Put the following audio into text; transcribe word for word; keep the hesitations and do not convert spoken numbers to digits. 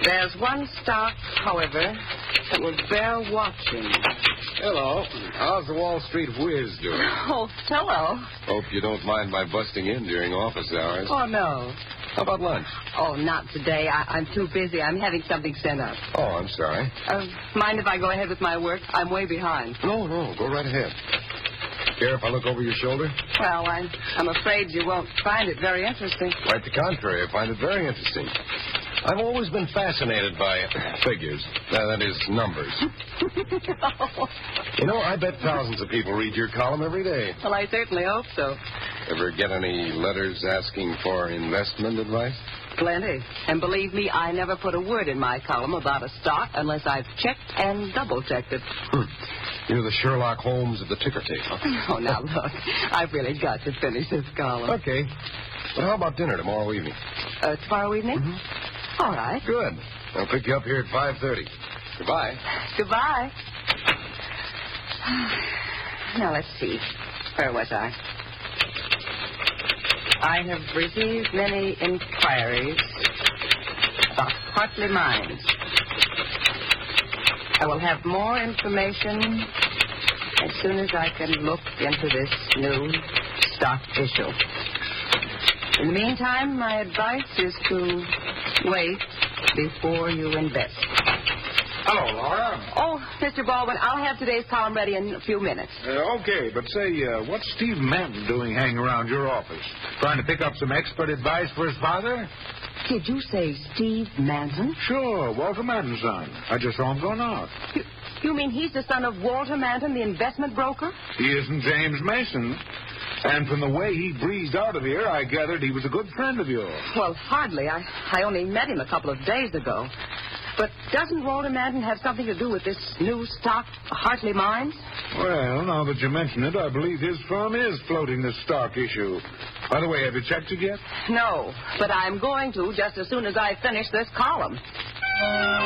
There's one stock, however, that will bear watching. Hello. How's the Wall Street Whiz doing? Oh, hello. Hope you don't mind my busting in during office hours. Oh, no. How about lunch? Oh, not today. I- I'm too busy. I'm having something sent up. Oh, I'm sorry. Uh, mind if I go ahead with my work? I'm way behind. No, no, go right ahead. Care if I look over your shoulder? Well, I'm, I'm afraid you won't find it very interesting. Quite the contrary. I find it very interesting. I've always been fascinated by figures. Uh, that is, numbers. Oh. You know, I bet thousands of people read your column every day. Well, I certainly hope so. Ever get any letters asking for investment advice? Plenty. And believe me, I never put a word in my column about a stock unless I've checked and double-checked it. Hmm. You're the Sherlock Holmes of the ticker tape, huh? Oh, now, look, I've really got to finish this column. Okay. But how about dinner tomorrow evening? Uh, tomorrow evening? Mm-hmm. All right. Good. I'll pick you up here at five thirty. Goodbye. Goodbye. Now, let's see. Where was I? I have received many inquiries about Hartley Mines. I will have more information as soon as I can look into this new stock issue. In the meantime, my advice is to wait before you invest. Hello, Laura. Oh, Mister Baldwin, I'll have today's column ready in a few minutes. Uh, okay, but say, uh, what's Steve Manton doing hanging around your office? Trying to pick up some expert advice for his father? Did you say Steve Manton? Sure, Walter Manton's son. I just saw him going out. You, you mean he's the son of Walter Manton, the investment broker? He isn't James Mason. And from the way he breezed out of here, I gathered he was a good friend of yours. Well, hardly. I, I only met him a couple of days ago. But doesn't Walter Manton have something to do with this new stock, Hartley Mines? Well, now that you mention it, I believe his firm is floating this stock issue. By the way, have you checked it yet? No, but I'm going to just as soon as I finish this column.